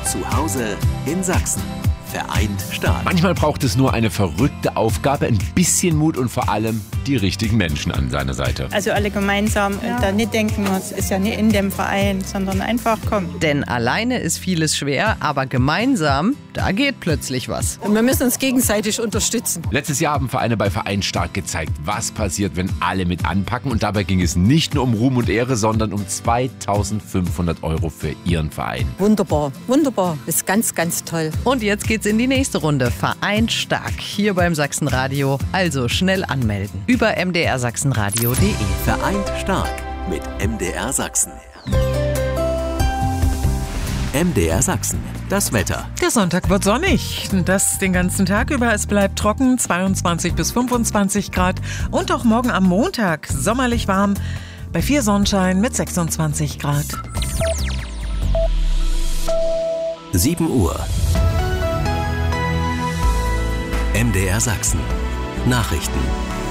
Zu Hause in Sachsen. Vereint stark. Manchmal braucht es nur eine verrückte Aufgabe, ein bisschen Mut und vor allem die richtigen Menschen an seiner Seite. Also alle gemeinsam da nicht denken, es ist ja nicht in dem Verein, sondern einfach kommen. Denn alleine ist vieles schwer, aber gemeinsam, da geht plötzlich was. Und wir müssen uns gegenseitig unterstützen. Letztes Jahr haben Vereine bei Vereint stark gezeigt, was passiert, wenn alle mit anpacken. Und dabei ging es nicht nur um Ruhm und Ehre, sondern um 2.500 € für ihren Verein. Wunderbar, wunderbar. Ist ganz, ganz toll. Und jetzt geht's in die nächste Runde. Vereint stark hier beim Sachsenradio. Also schnell anmelden. Über mdrsachsenradio.de. Vereint stark mit MDR Sachsen. MDR Sachsen. Das Wetter. Der Sonntag wird sonnig. Das den ganzen Tag über. Es bleibt trocken, 22 bis 25 Grad. Und auch morgen am Montag sommerlich warm bei 4 Sonnenschein mit 26 Grad. 7 Uhr. MDR Sachsen. Nachrichten.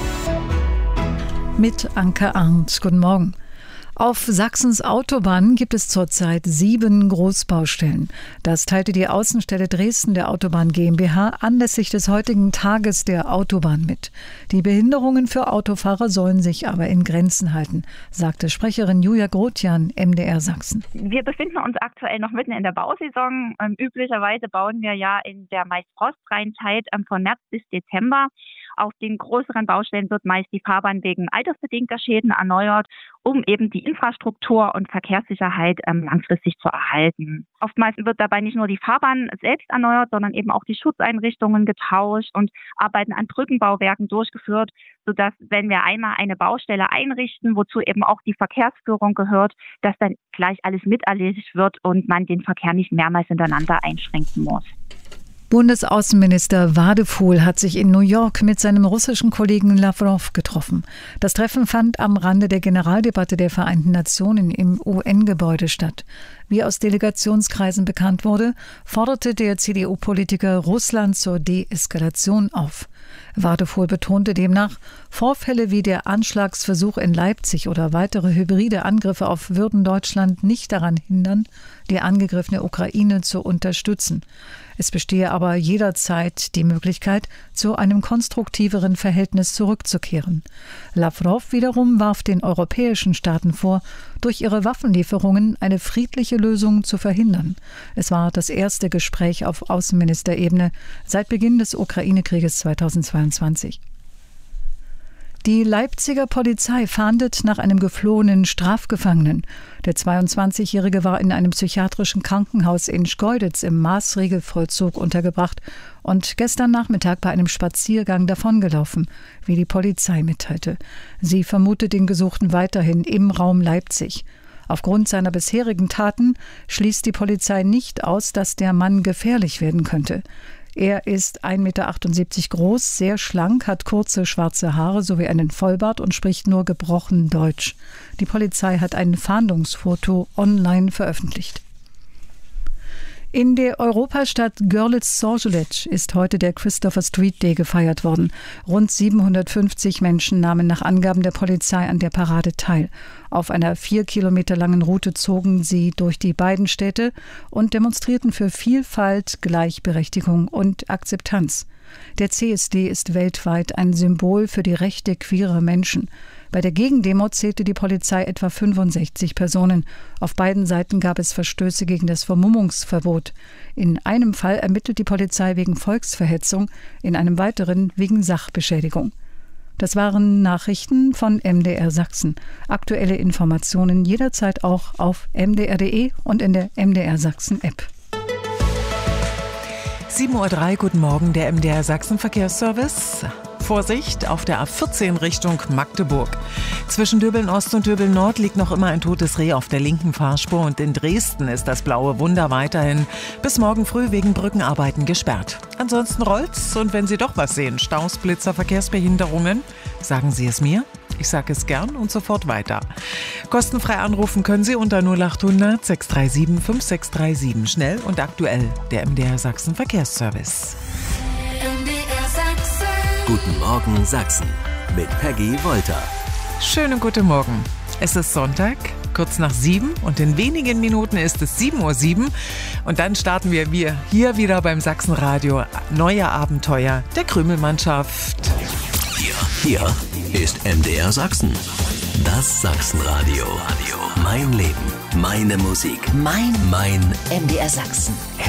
Mit Anke Arndt. Guten Morgen. Auf Sachsens Autobahnen gibt es zurzeit 7 Großbaustellen. Das teilte die Außenstelle Dresden der Autobahn GmbH anlässlich des heutigen Tages der Autobahn mit. Die Behinderungen für Autofahrer sollen sich aber in Grenzen halten, sagte Sprecherin Julia Grotian, MDR Sachsen. Wir befinden uns aktuell noch mitten in der Bausaison. Üblicherweise bauen wir ja in der meist frostfreien Zeit von März bis Dezember. Auf den größeren Baustellen wird meist die Fahrbahn wegen altersbedingter Schäden erneuert, um eben die Infrastruktur und Verkehrssicherheit langfristig zu erhalten. Oftmals wird dabei nicht nur die Fahrbahn selbst erneuert, sondern eben auch die Schutzeinrichtungen getauscht und Arbeiten an Brückenbauwerken durchgeführt, sodass, wenn wir einmal eine Baustelle einrichten, wozu eben auch die Verkehrsführung gehört, dass dann gleich alles miterledigt wird und man den Verkehr nicht mehrmals hintereinander einschränken muss. Bundesaußenminister Wadefuhl hat sich in New York mit seinem russischen Kollegen Lavrov getroffen. Das Treffen fand am Rande der Generaldebatte der Vereinten Nationen im UN-Gebäude statt. Wie aus Delegationskreisen bekannt wurde, forderte der CDU-Politiker Russland zur Deeskalation auf. Wadefuhl betonte demnach, Vorfälle wie der Anschlagsversuch in Leipzig oder weitere hybride Angriffe auf würden Deutschland nicht daran hindern, die angegriffene Ukraine zu unterstützen. Es bestehe aber jederzeit die Möglichkeit, zu einem konstruktiveren Verhältnis zurückzukehren. Lavrov wiederum warf den europäischen Staaten vor, durch ihre Waffenlieferungen eine friedliche Lösung zu verhindern. Es war das erste Gespräch auf Außenministerebene seit Beginn des Ukraine-Krieges 2022. Die Leipziger Polizei fahndet nach einem geflohenen Strafgefangenen. Der 22-Jährige war in einem psychiatrischen Krankenhaus in Schkeuditz im Maßregelvollzug untergebracht und gestern Nachmittag bei einem Spaziergang davongelaufen, wie die Polizei mitteilte. Sie vermutet den Gesuchten weiterhin im Raum Leipzig. Aufgrund seiner bisherigen Taten schließt die Polizei nicht aus, dass der Mann gefährlich werden könnte. Er ist 1,78 Meter groß, sehr schlank, hat kurze schwarze Haare sowie einen Vollbart und spricht nur gebrochen Deutsch. Die Polizei hat ein Fahndungsfoto online veröffentlicht. In der Europastadt Görlitz-Sorgelec ist heute der Christopher Street Day gefeiert worden. Rund 750 Menschen nahmen nach Angaben der Polizei an der Parade teil. Auf einer 4 Kilometer langen Route zogen sie durch die beiden Städte und demonstrierten für Vielfalt, Gleichberechtigung und Akzeptanz. Der CSD ist weltweit ein Symbol für die Rechte queerer Menschen. Bei der Gegendemo zählte die Polizei etwa 65 Personen. Auf beiden Seiten gab es Verstöße gegen das Vermummungsverbot. In einem Fall ermittelt die Polizei wegen Volksverhetzung, in einem weiteren wegen Sachbeschädigung. Das waren Nachrichten von MDR Sachsen. Aktuelle Informationen jederzeit auch auf mdr.de und in der MDR Sachsen App. 7:03 Uhr, guten Morgen, der MDR Sachsen Verkehrsservice. Vorsicht auf der A14 Richtung Magdeburg. Zwischen Döbeln Ost und Döbeln Nord liegt noch immer ein totes Reh auf der linken Fahrspur und in Dresden ist das blaue Wunder weiterhin bis morgen früh wegen Brückenarbeiten gesperrt. Ansonsten rollt's und wenn Sie doch was sehen, Staus, Blitzer, Verkehrsbehinderungen, sagen Sie es mir. Ich sage es gern und sofort weiter. Kostenfrei anrufen können Sie unter 0800 637 5637. Schnell und aktuell, der MDR Sachsen Verkehrsservice. Guten Morgen Sachsen mit Peggy Wolter. Schönen guten Morgen. Es ist Sonntag, kurz nach 7 und in wenigen Minuten ist es 7:07 Uhr und dann starten wir hier wieder beim Sachsenradio. Neue Abenteuer der Krümelmannschaft. Hier ist MDR Sachsen. Das Sachsenradio. Mein Leben, meine Musik, mein MDR Sachsen.